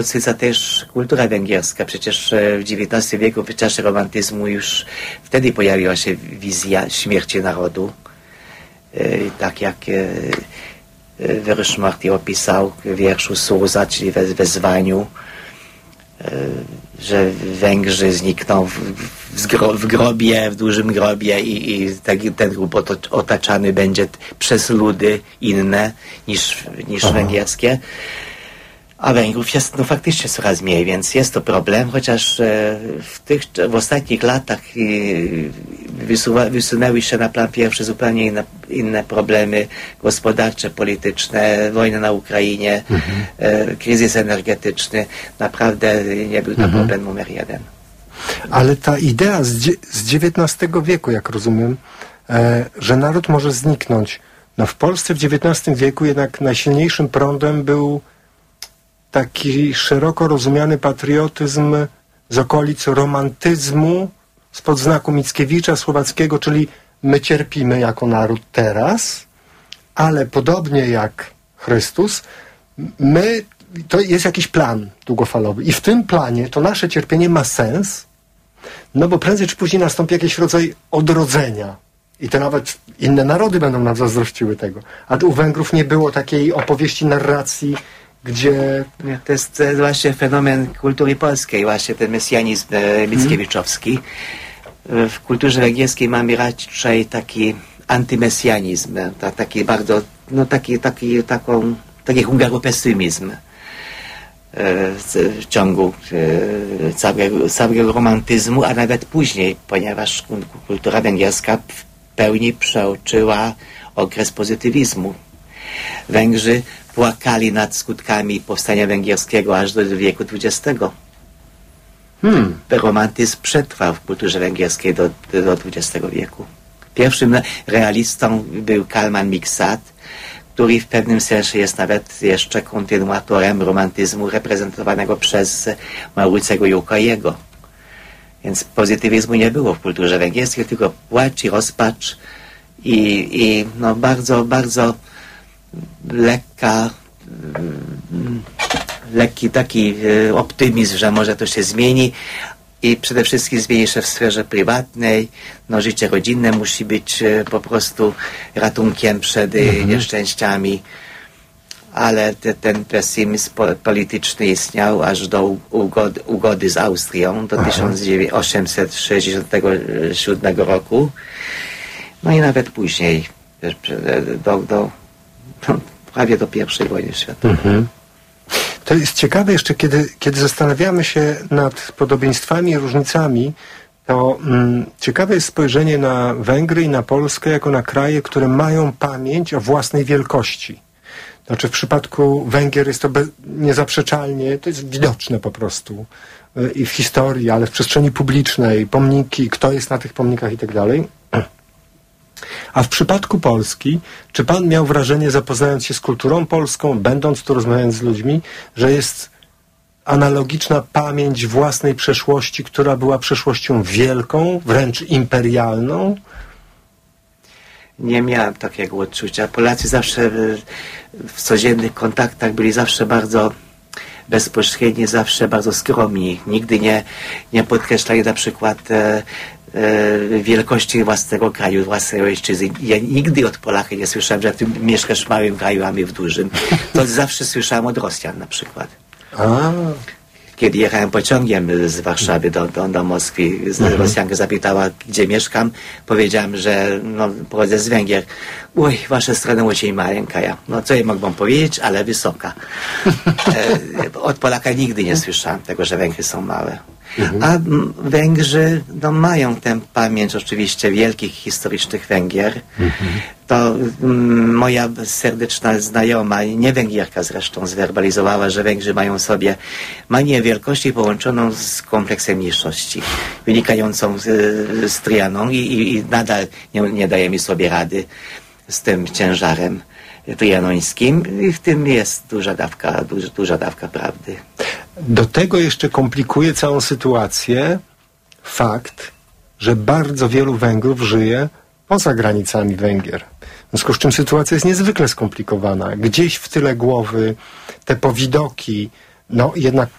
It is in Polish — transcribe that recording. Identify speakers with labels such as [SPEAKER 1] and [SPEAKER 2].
[SPEAKER 1] Odsyca też kultura węgierska. Przecież w XIX wieku, w czasie romantyzmu już wtedy pojawiła się wizja śmierci narodu. Tak jak Wiersz-Marty opisał w wierszu Suza, czyli wezwaniu, że Węgrzy znikną w grobie, w dużym grobie i ten grób otaczany będzie przez ludy inne niż węgierskie. A Węgrów jest faktycznie coraz mniej, więc jest to problem, chociaż w ostatnich latach wysunęły się na plan pierwszy zupełnie inne problemy gospodarcze, polityczne, wojna na Ukrainie, kryzys energetyczny. Naprawdę nie był to problem numer jeden.
[SPEAKER 2] Ale ta idea z XIX wieku, jak rozumiem, że naród może zniknąć. No w Polsce w XIX wieku jednak najsilniejszym prądem był taki szeroko rozumiany patriotyzm z okolic romantyzmu, spod znaku Mickiewicza, Słowackiego, czyli my cierpimy jako naród teraz, ale podobnie jak Chrystus, to jest jakiś plan długofalowy. I w tym planie to nasze cierpienie ma sens, no bo prędzej czy później nastąpi jakiś rodzaj odrodzenia. I to nawet inne narody będą nam zazdrościły tego. A u Węgrów nie było takiej opowieści, narracji, gdzie...
[SPEAKER 1] To jest właśnie fenomen kultury polskiej, właśnie ten mesjanizm mickiewiczowski. W kulturze węgierskiej mamy raczej taki antymesjanizm, taki bardzo, taki hungaropesymizm w ciągu całego romantyzmu, a nawet później, ponieważ kultura węgierska w pełni przeoczyła okres pozytywizmu. Węgrzy płakali nad skutkami powstania węgierskiego aż do wieku XX. Romantyzm przetrwał w kulturze węgierskiej do XX wieku. Pierwszym realistą był Kalman Miksat, który w pewnym sensie jest nawet jeszcze kontynuatorem romantyzmu reprezentowanego przez Maurycego Joukajego. Więc pozytywizmu nie było w kulturze węgierskiej, tylko płacz i rozpacz i bardzo, bardzo lekki taki optymizm, że może to się zmieni i przede wszystkim zmieni się w sferze prywatnej. Życie rodzinne musi być po prostu ratunkiem przed nieszczęściami, ale ten pesymizm polityczny istniał aż do ugody z Austrią do 1867 roku, no i nawet później prawie do I wojny światowej.
[SPEAKER 2] To jest ciekawe jeszcze, kiedy zastanawiamy się nad podobieństwami i różnicami, to ciekawe jest spojrzenie na Węgry i na Polskę jako na kraje, które mają pamięć o własnej wielkości. Znaczy w przypadku Węgier jest to niezaprzeczalnie, to jest widoczne po prostu i w historii, ale w przestrzeni publicznej, pomniki, kto jest na tych pomnikach i tak dalej. A w przypadku Polski, czy pan miał wrażenie, zapoznając się z kulturą polską, będąc tu, rozmawiając z ludźmi, że jest analogiczna pamięć własnej przeszłości, która była przeszłością wielką, wręcz imperialną?
[SPEAKER 1] Nie miałem takiego odczucia. Polacy zawsze w codziennych kontaktach byli zawsze bardzo bezpośredni, zawsze bardzo skromni. Nigdy nie podkreślali na przykład wielkości własnego kraju, własnej ojczyzny. Ja nigdy od Polaka nie słyszałem, że ty mieszkasz w małym kraju, a my w dużym. To zawsze słyszałem od Rosjan na przykład. Kiedy jechałem pociągiem z Warszawy do Moskwy, Rosjanka zapytała, gdzie mieszkam. Powiedziałem, że pochodzę z Węgier. Oj, wasza strona очень маленькая. Co ja mogę powiedzieć, ale wysoka. Od Polaka nigdy nie słyszałem tego, że Węgry są małe. A Węgrzy mają tę pamięć oczywiście wielkich historycznych Węgier. To moja serdeczna znajoma, nie Węgierka zresztą, zwerbalizowała, że Węgrzy mają w sobie manię wielkości połączoną z kompleksem mniejszości, wynikającą z Trianon i nadal nie dajemy sobie rady z tym ciężarem trianońskim i w tym jest duża dawka prawdy.
[SPEAKER 2] Do tego jeszcze komplikuje całą sytuację fakt, że bardzo wielu Węgrów żyje poza granicami Węgier. W związku z czym sytuacja jest niezwykle skomplikowana. Gdzieś w tyle głowy te powidoki no jednak